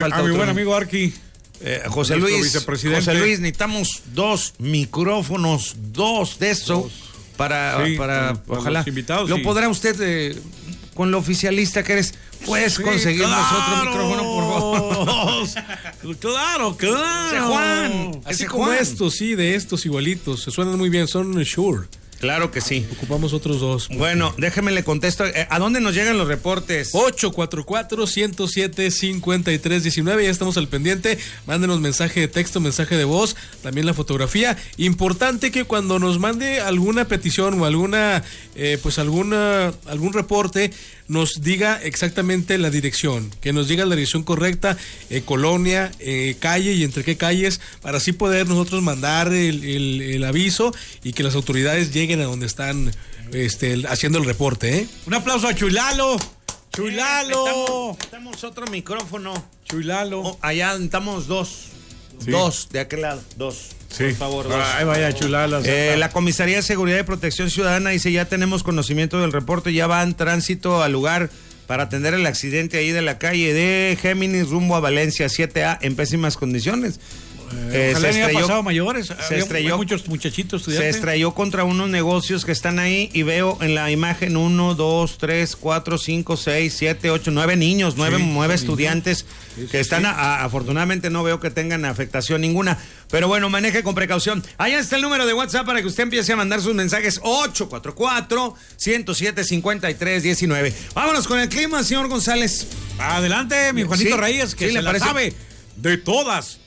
falta mi buen amigo Arqui. José Luis, necesitamos 2 micrófonos, 2 de esos para ojalá. Invitados, ¿Lo podrá usted, con lo oficialista que eres, puedes conseguirnos otro micrófono, por favor? Claro. Ese Juan. Así como estos, sí, de estos igualitos. Se suenan muy bien, son Shure. Claro que sí. Ocupamos otros 2. Bueno, déjeme le contesto. ¿A dónde nos llegan los reportes? 844-107-5319. Ya estamos al pendiente. Mándenos mensaje de texto, mensaje de voz, también la fotografía. Importante que cuando nos mande alguna petición o algún reporte, nos diga exactamente la dirección, que nos diga la dirección correcta, colonia, calle y entre qué calles, para así poder nosotros mandar el aviso y que las autoridades lleguen a donde están haciendo el reporte. Un aplauso a Chuylalo. Necesitamos otro micrófono. Chuylalo. Allá necesitamos 2. Sí. 2 de aquel lado, 2. Sí. Por favor, 2. Ay, vaya Chulala. La Comisaría de Seguridad y Protección Ciudadana dice, ya tenemos conocimiento del reporte, ya va en tránsito al lugar para atender el accidente ahí de la calle de Géminis rumbo a Valencia 7A en pésimas condiciones. Ojalá ni haya pasado mayores. Se estrelló, muchos muchachitos estudiantes. Se estrelló contra unos negocios que están ahí y veo en la imagen 1, 2, 3, 4, 5, 6, 7, 8, 9 niños, 9 estudiantes que están, afortunadamente no veo que tengan afectación ninguna, pero bueno, maneje con precaución. Allá está el número de WhatsApp para que usted empiece a mandar sus mensajes, 844-107-5319. Vámonos con el clima, señor González. Adelante, mi Juanito Reyes, que se la sabe. De todas.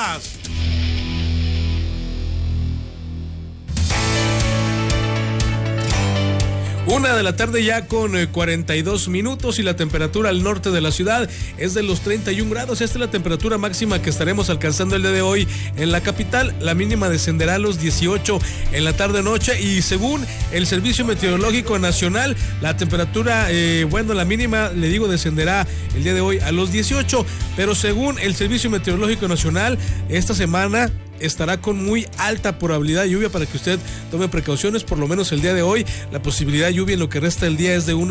1 de la tarde ya con 42 minutos y la temperatura al norte de la ciudad es de los 31 grados. Esta es la temperatura máxima que estaremos alcanzando el día de hoy en la capital. La mínima descenderá a los 18 en la tarde-noche y según el Servicio Meteorológico Nacional, la temperatura, la mínima, le digo, descenderá el día de hoy a los 18, pero según el Servicio Meteorológico Nacional, esta semana estará con muy alta probabilidad de lluvia para que usted tome precauciones. Por lo menos el día de hoy la posibilidad de lluvia en lo que resta del día es de un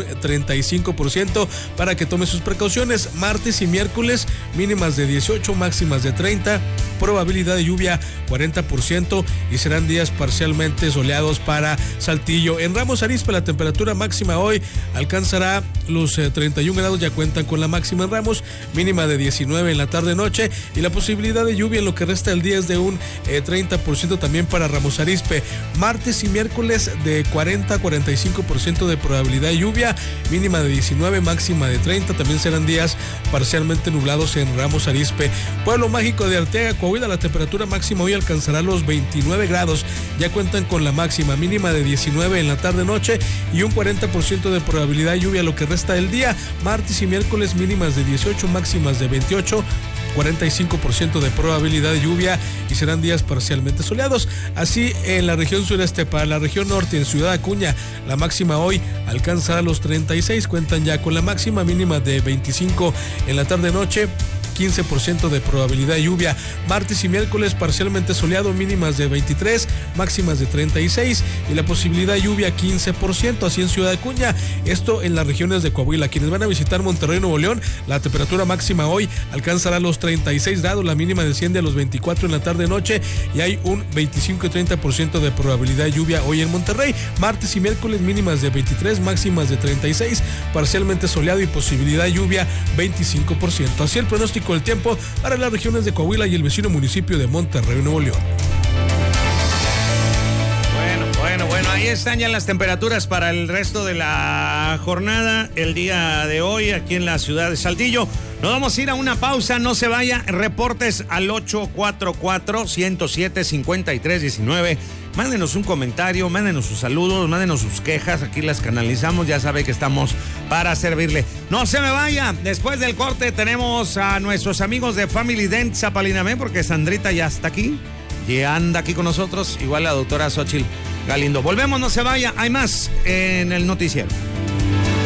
35% para que tome sus precauciones. Martes y miércoles mínimas de 18, máximas de 30, probabilidad de lluvia 40% y serán días parcialmente soleados para Saltillo. En Ramos Arizpe la temperatura máxima hoy alcanzará los 31 grados, ya cuentan con la máxima en Ramos, mínima de 19 en la tarde-noche y la posibilidad de lluvia en lo que resta del día es de un 30% también para Ramos Arizpe. Martes y miércoles de 40 a 45% de probabilidad de lluvia, mínima de 19, máxima de 30. También serán días parcialmente nublados en Ramos Arizpe. Pueblo Mágico de Arteaga, Coahuila, la temperatura máxima hoy alcanzará los 29 grados. Ya cuentan con la máxima, mínima de 19 en la tarde-noche y un 40% de probabilidad de lluvia lo que resta del día. Martes y miércoles mínimas de 18, máximas de 28. 45% de probabilidad de lluvia y serán días parcialmente soleados. Así en la región sureste. Para la región norte, en Ciudad Acuña, la máxima hoy alcanzará los 36, cuentan ya con la máxima, mínima de 25 en la tarde-noche. 15% de probabilidad de lluvia. Martes y miércoles parcialmente soleado, mínimas de 23, máximas de 36 y la posibilidad de lluvia 15%, así en Ciudad Acuña. Esto en las regiones de Coahuila. Quienes van a visitar Monterrey, Nuevo León, la temperatura máxima hoy alcanzará los 36 grados, la mínima desciende a los 24 en la tarde-noche y hay un 25 y 30% de probabilidad de lluvia hoy en Monterrey. Martes y miércoles mínimas de 23, máximas de 36, parcialmente soleado y posibilidad de lluvia 25%. Así el pronóstico del tiempo para las regiones de Coahuila y el vecino municipio de Monterrey, Nuevo León. Bueno, ahí están ya las temperaturas para el resto de la jornada el día de hoy aquí en la ciudad de Saltillo. Nos vamos a ir a una pausa, no se vaya. Reportes al 844-107-5319. Mándenos un comentario, mándenos sus saludos, mándenos sus quejas, aquí las canalizamos, ya sabe que estamos para servirle. No se me vaya, después del corte tenemos a nuestros amigos de Family Dent Zapalinamé, porque Sandrita ya está aquí, ya anda aquí con nosotros, igual la doctora Xochitl Galindo. Volvemos, no se vaya, hay más en el noticiero.